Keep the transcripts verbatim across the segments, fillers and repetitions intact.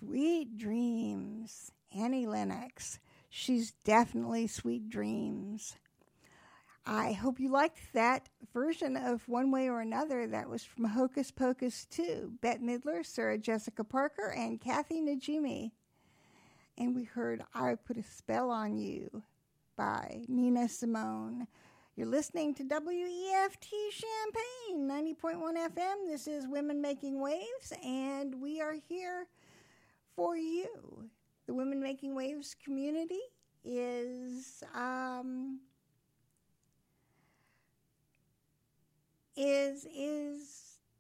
Sweet Dreams, Annie Lennox. She's definitely Sweet Dreams. I hope you liked that version of One Way or Another. That was from Hocus Pocus two. Bette Midler, Sarah Jessica Parker, and Kathy Najimy. And we heard I Put a Spell on You by Nina Simone. You're listening to W E F T Champaign, ninety point one F M. This is Women Making Waves, and we are here for you. The Women Making Waves community is um, is is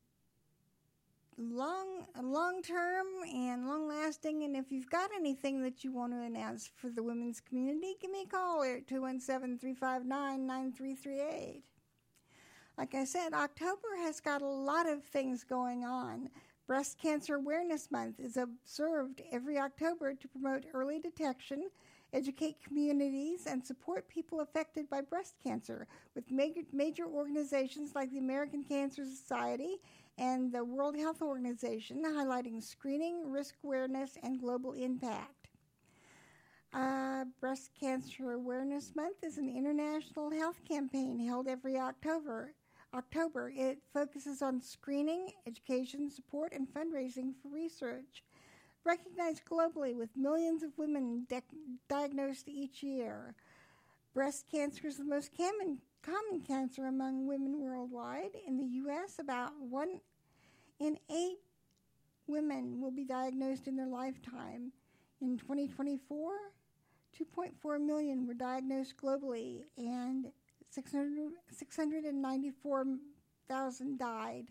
long long term and long lasting. And if you've got anything that you want to announce for the women's community, give me a call at two one seven, three five nine, nine three three eight. Like I said, October has got a lot of things going on. Breast Cancer Awareness Month is observed every October to promote early detection, educate communities, and support people affected by breast cancer, with major, major organizations like the American Cancer Society and the World Health Organization highlighting screening, risk awareness, and global impact. Uh, Breast Cancer Awareness Month is an international health campaign held every October. October. It focuses on screening, education, support, and fundraising for research. Recognized globally with millions of women de- diagnosed each year. Breast cancer is the most common, common cancer among women worldwide. In the U S, about one in eight women will be diagnosed in their lifetime. In twenty twenty-four, two point four million were diagnosed globally, and six hundred ninety-four thousand died.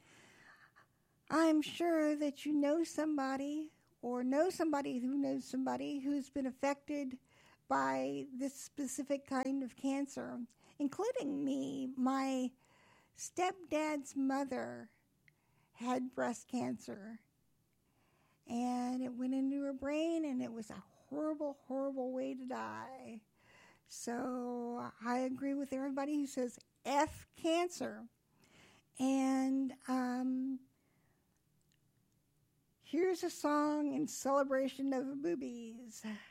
I'm sure that you know somebody or know somebody who knows somebody who's been affected by this specific kind of cancer, including me. My stepdad's mother had breast cancer, and it went into her brain, and it was a horrible, horrible way to die. So I agree with everybody who says F cancer. And um, here's a song in celebration of boobies.